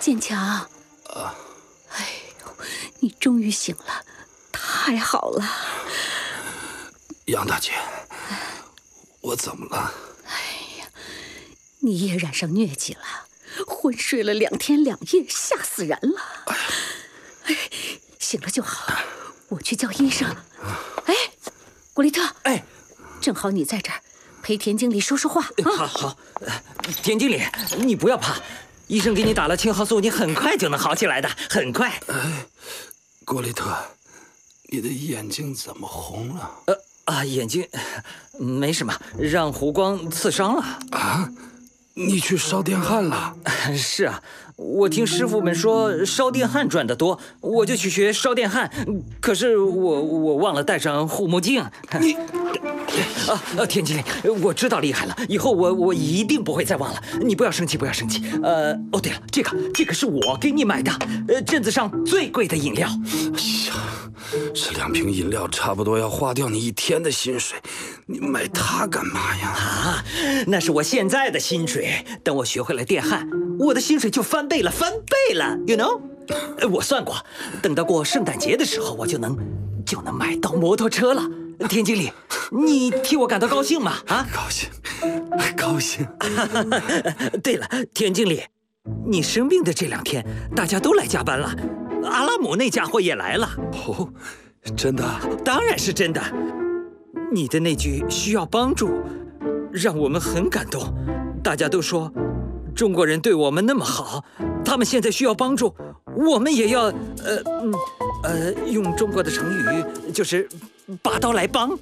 建强，哎呦，你终于醒了，太好了。 杨大姐，我怎么了？ 哎呀，你也染上疟疾了，昏睡了2天2夜，吓死人了。哎，醒了就好，我去叫医生。哎，古力特， 哎， 正好你在这儿，陪田经理说说话啊。 好，田经理，你不要怕，医生给你打了青蒿素，你很快就能好起来的，很快。 哎，古力特，你的眼睛怎么红了？ 眼睛没什么，让湖光刺伤了。 啊？你去烧电焊了？ 是啊，我听师傅们说烧电焊赚得多，我就去学烧电焊。可是我忘了带上护目镜。 你田经理，我知道厉害了，以后我一定不会再忘了。你不要生气，不要生气。哦对了，这个是我给你买的，镇子上最贵的饮料。 哎呀，这2瓶饮料差不多要花掉你1天的薪水，你买它干嘛呀？ 啊，那是我现在的薪水。等我学会了电焊，我的薪水就翻倍了，you know？ 我算过，等到过圣诞节的时候，我就能买到摩托车了。田经理，你替我感到高兴吗？啊， 高兴。 对了，田经理，你生病的这2天，大家都来加班了，阿拉姆那家伙也来了。 哦，真的？ 当然是真的。你的那句需要帮助，让我们很感动。大家都说，中国人对我们那么好，他们现在需要帮助，我们也要用中国的成语就是拔刀来帮。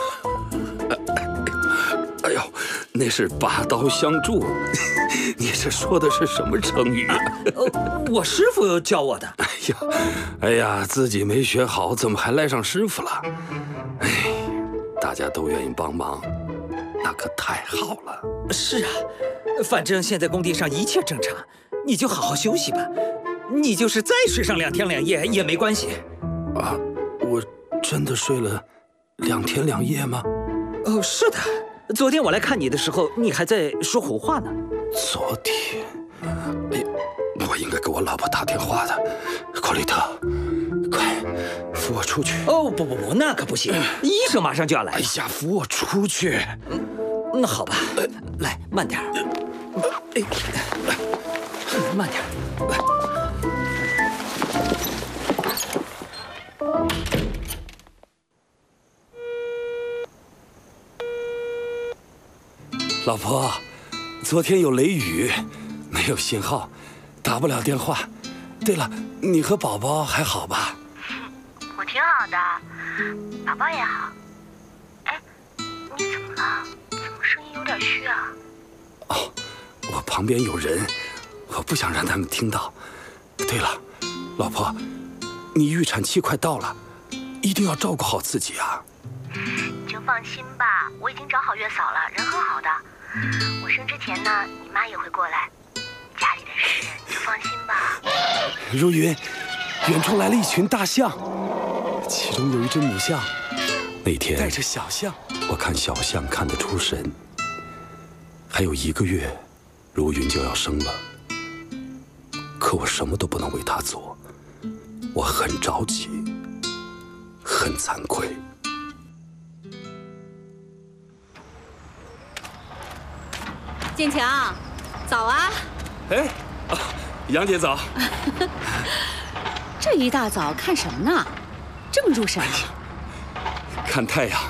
哎呦，那是拔刀相助。你这说的是什么成语啊？ 我师傅教我的。 哎呀，自己没学好，怎么还赖上师傅了？哎，大家都愿意帮忙，那可太好了。 是啊，反正现在工地上一切正常，你就好好休息吧。你就是再睡上2天2夜也没关系。 啊，我真的睡了2天2夜吗？ 哦，是的。昨天我来看你的时候，你还在说胡话呢。 昨天，哎呀，我应该给我老婆打电话的。库里特，快扶我出去！ 哦，不，那可不行，医生马上就要来。 哎呀，扶我出去！ 那好吧，来，慢点。慢点。 老婆，昨天有雷雨，没有信号，打不了电话。对了，你和宝宝还好吧？ 我挺好的，宝宝也好。哎，你怎么了？怎么声音有点虚啊？ 哦，我旁边有人，我不想让他们听到。对了，老婆，你预产期快到了，一定要照顾好自己啊。 你就放心吧，我已经找好月嫂了，人很好的。我生之前呢，你妈也会过来。家里的事你就放心吧。 如云，远处来了一群大象，其中有一只母象。那天带着小象，我看小象看得出神。还有1个月，如云就要生了，可我什么都不能为她做，我很着急，很惭愧。 建强，早啊！ 哎，杨姐早。 这一大早看什么呢？这么入神啊？ 看太阳。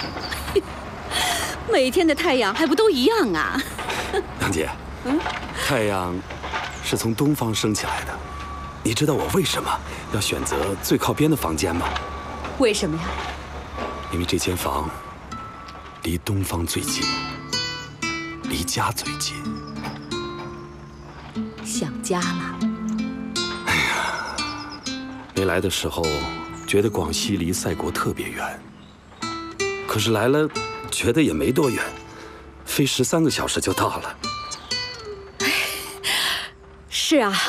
每天的太阳还不都一样啊？ 杨姐，太阳是从东方升起来的。你知道我为什么要选择最靠边的房间吗？ 为什么呀？ 因为这间房离东方最近，离家最近。 想家了。 哎呀，没来的时候觉得广西离赛国特别远，可是来了觉得也没多远，飞13个小时就到了。 是啊。